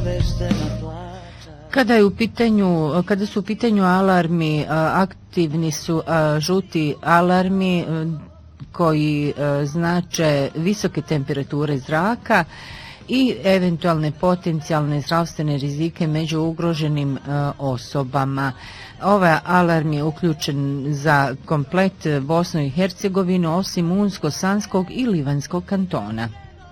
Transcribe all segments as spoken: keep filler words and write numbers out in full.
Kada je u pitanju, kada su u pitanju alarmi, aktivni su žuti alarmi koji znače visoke temperature zraka i eventualne potencijalne zdravstvene rizike među ugroženim osobama. Ovaj alarm je uključen za komplet Bosnu i Hercegovinu, osim Unsko-Sanskog i Livanjskog kantona.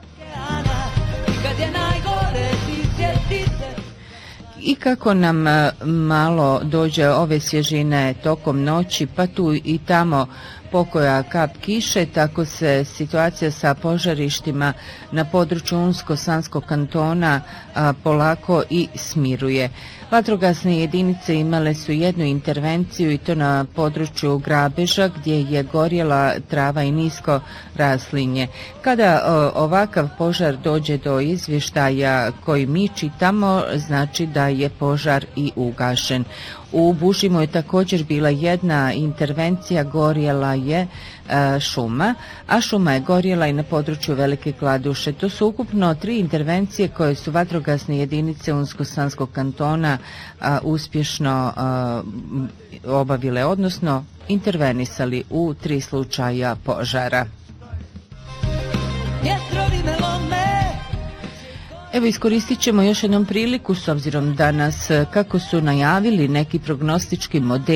I kako nam malo dođe ove svježine tokom noći, pa tu i tamo pokoja kap kiše, tako se situacija sa požarištima na području Unsko-Sanskog kantona a, polako i smiruje. Vatrogasne jedinice imale su jednu intervenciju i to na području Grabeža gdje je gorjela trava i nisko raslinje. Kada o, ovakav požar dođe do izvještaja koji mi čitamo, znači da je požar i ugašen. U Bušimu je također bila jedna intervencija, gorjela je e, šuma, a šuma je gorjela i na području Velike Kladuše. To su ukupno tri intervencije koje su vatrogasne jedinice Unsko-Sanskog kantona a, uspješno a, obavile, odnosno intervenisali u tri slučaja požara. Evo, iskoristit ćemo još jednom priliku s obzirom da nas, kako su najavili neki prognostički modeli,